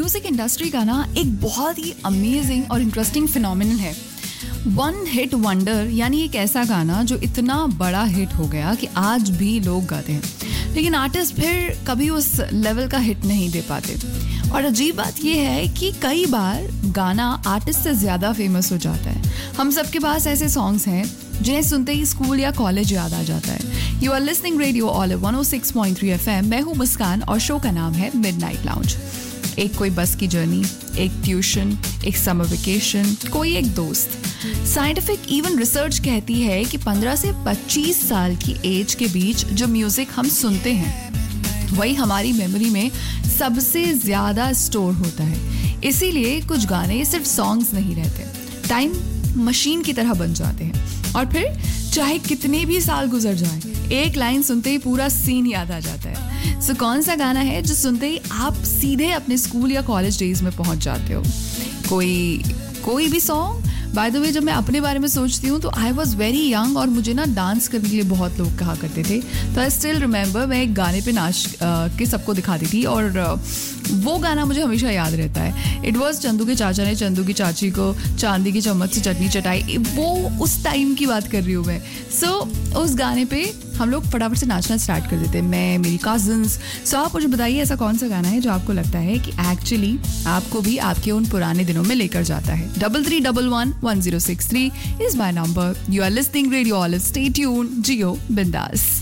Music industry का ना एक बहुत ही अमेजिंग और इंटरेस्टिंग फिनोमिनन है वन हिट वंडर, यानी एक ऐसा गाना जो इतना बड़ा हिट हो गया कि आज भी लोग गाते हैं, लेकिन आर्टिस्ट फिर कभी उस लेवल का हिट नहीं दे पाते। और अजीब बात यह है कि कई बार गाना आर्टिस्ट से ज़्यादा फेमस हो जाता है। हम सबके पास ऐसे सॉन्ग्स हैं जिन्हें सुनते ही स्कूल या कॉलेज याद आ जाता है। You are listening radio olive 106.3 FM। मैं हूँ मुस्कान और शो का नाम है मिडनाइट लाउंज। एक कोई बस की जर्नी, एक ट्यूशन, एक समर वेकेशन, कोई एक दोस्त। साइंटिफिक इवन रिसर्च कहती है कि 15 से 25 साल की एज के बीच जो म्यूजिक हम सुनते हैं वही हमारी मेमोरी में सबसे ज्यादा स्टोर होता है। इसीलिए कुछ गाने सिर्फ सॉन्ग्स नहीं रहते, टाइम मशीन की तरह बन जाते हैं और फिर चाहे कितने भी साल गुजर जाएं, एक लाइन सुनते ही पूरा सीन याद आ जाता है। सो कौन सा गाना है जो सुनते ही आप सीधे अपने स्कूल या कॉलेज डेज में पहुंच जाते हो? कोई भी सॉन्ग? बाय द वे, जब मैं अपने बारे में सोचती हूँ तो आई वॉज वेरी यंग और मुझे ना डांस करने के लिए बहुत लोग कहा करते थे। तो आई स्टिल रिमेंबर, मैं एक गाने पे नाच के सबको दिखाती थी और वो गाना मुझे हमेशा याद रहता है। इट वॉज चंदू के चाचा ने चंदू की चाची को चांदी की चम्मच से चटनी चटाई। वो उस टाइम की बात कर रही हूँ मैं। सो उस गाने पे हम लोग फटाफट से नाचना स्टार्ट कर देते, मैं, मेरी कजिन्स। सो आप मुझे बताइए ऐसा कौन सा गाना है जो आपको लगता है कि एक्चुअली आपको भी आपके उन पुराने दिनों में लेकर जाता है। 33111063 is my number. You are listening radio olive. Stay tuned, जियो बिंदास।